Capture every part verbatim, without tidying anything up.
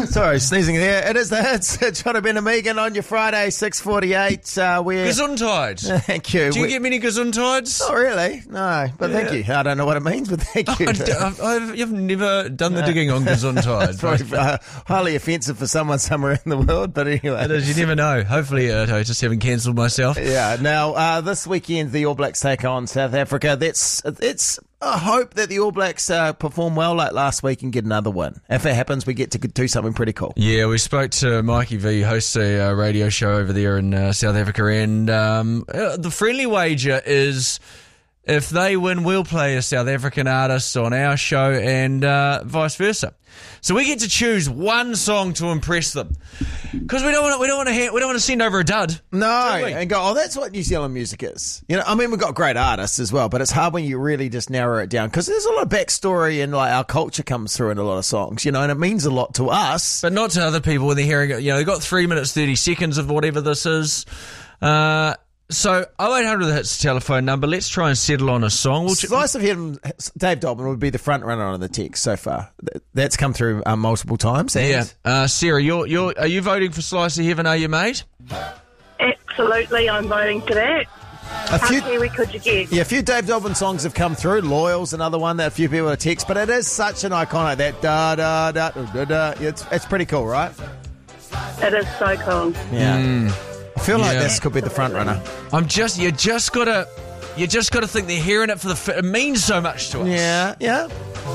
Sorry, sneezing there. It is the Hits. John Ben and Megan on your Friday, six forty-eight. Uh, we're... Gesundheit. Thank you. Do you we... get many Gesundheits? Not really, no. But Yeah. thank you. I don't know what it means, but thank you. I've, I've, you've never done the digging on Gesundheit. It's probably uh, highly offensive for someone somewhere in the world, but anyway. It is, you never know. Hopefully, uh, I just haven't cancelled myself. Yeah. Now, uh, this weekend, the All Blacks take on South Africa. That's it's a hope that the All Blacks uh, perform well like last week and get another win. If it happens, we get to do something pretty cool. Yeah, we spoke to Mikey V, who hosts a uh, radio show over there in uh, South Africa, and um, uh, the friendly wager is if they win, we'll play a South African artist on our show and uh, vice versa. So we get to choose one song to impress them because we don't want to, we don't want to ha- we don't want to send over a dud. No, do we? and go, oh, that's what New Zealand music is. You know, I mean, we've got great artists as well, but it's hard when you really just narrow it down because there's a lot of backstory and like our culture comes through in a lot of songs, you know, and it means a lot to us. But not to other people when they're hearing it. You know, they've got three minutes, thirty seconds of whatever this is. Uh, so oh eight hundred hits the telephone number. Let's try and settle on a song. We'll ch- Slice of Heaven, Dave Dobbin would be the front runner on the text so far. That's come through um, multiple times. And Yeah. Uh, Sarah, you're, you're, are you voting for Slice of Heaven, are you, mate? Absolutely, I'm voting for that. a How few, Kiwi could you get? yeah, a few Dave Dobbin songs have come through. Loyal's another one that a few people have text, but it is such an iconic, that da da da da da da. It's, it's pretty cool, right? It is so cool. Yeah. I feel like Yeah. this could be the front runner. I'm just, you just gotta, you just gotta think they're hearing it for the, f- it means so much to us. Yeah, yeah.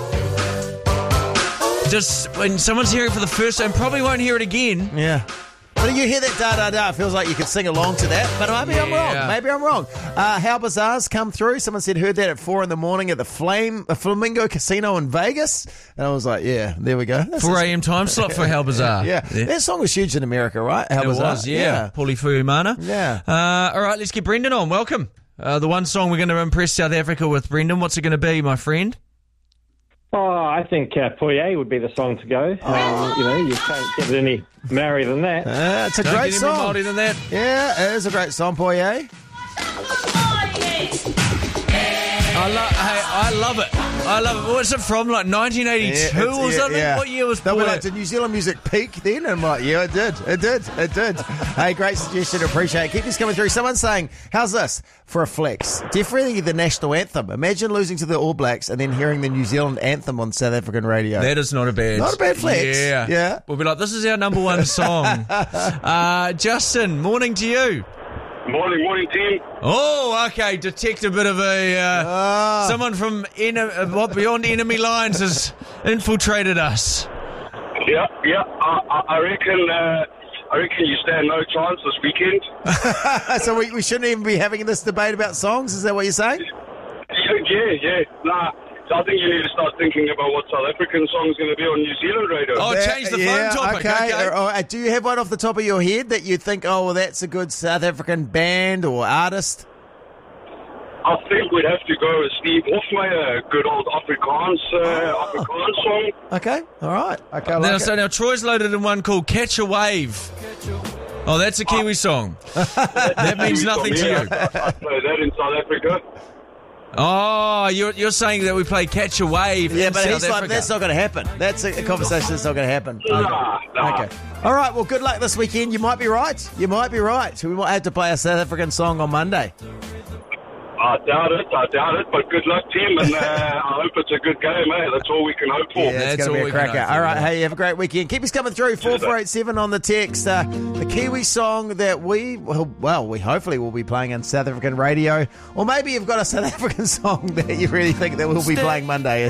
Just when someone's hearing it for the first time, probably won't hear it again. Yeah. But you hear that da da da, it feels like you could sing along to that. But maybe I'm Yeah. wrong. Maybe I'm wrong. Uh, How Bizarre's come through. Someone said heard that at four in the morning at the Flame the Flamingo Casino in Vegas. And I was like, yeah, there we go. That's four a- a.m. time slot for How Bizarre. Yeah. That song was huge in America, right? How It Bizarre. was, yeah. Paulie Fuimana. Yeah. Uh, all right, let's get Brendan on. Welcome. Uh, the one song we're going to impress South Africa with, Brendan. What's it going to be, my friend? Oh, I think uh, Poirier would be the song to go. Um, you know, you can't get it any merrier than that. Uh, it's a Don't great get any more song. moldy than that. Yeah, it is a great song, Poirier. I, lo- hey, I love it. I love it. What's it from? Like nineteen eighty-two Yeah, it's- or yeah, something? yeah. What year was They were Poirier? like, did New Zealand music peak then? And I'm like, yeah, it did. It did. It did. Hey, great suggestion. Appreciate it. Keep this coming through. Someone's saying, how's this for a flex? Definitely the national anthem. Imagine losing to the All Blacks and then hearing the New Zealand anthem on South African radio. That is not a bad... Not a bad flex. Yeah. Yeah. We'll be like, this is our number one song. uh, Justin, morning to you. Morning, morning, team. Oh, okay. Detect a bit of a... Uh, Ah. someone from en- uh, what beyond enemy lines has infiltrated us. Yeah, yeah. I, I, I reckon. Uh, I reckon you stand no chance this weekend. So we, we shouldn't even be having this debate about songs? Is that what you're saying? Yeah, yeah. Nah. So I think you need to start thinking about what South African song is going to be on New Zealand radio. Oh, That- change the yeah, phone topic. Okay. Okay. Or- or, do you have one off the top of your head that you think, oh, well, that's a good South African band or artist? I think we'd have to go with Steve Hofmeyer, a good old Afrikaans, uh, Afrikaans song. Okay. All right. Okay. I Now, like so it. now Troy's loaded in one called Catch a Wave. Oh, that's a Kiwi song. That means nothing to Yeah, you. I, I play that in South Africa. Oh, you're you're saying that we play Catch a Wave Yeah, in but South he's like, Africa. that's not going to happen. That's a, a conversation that's not going to happen. Nah, nah. Okay. All right. Well, good luck this weekend. You might be right. You might be right. We might have to play a South African song on Monday. I doubt it, I doubt it, but good luck, team, and uh, I hope it's a good game, eh? That's all we can hope for. Yeah, That's it's going all to be we a can cracker. hope for, All right. yeah. Hey, have a great weekend. Keep us coming through. four four eight seven on the text. Uh, the Kiwi song that we, well, well, we hopefully will be playing on South African radio. Or maybe you've got a South African song that you really think that we'll be playing Monday.